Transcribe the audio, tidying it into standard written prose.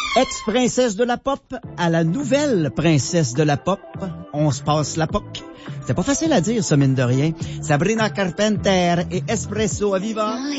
Ex-princesse de la pop à la nouvelle princesse de la pop, on se passe la POC. C'est pas facile à dire, ça, mine de rien. Sabrina Carpenter et Espresso à Viva.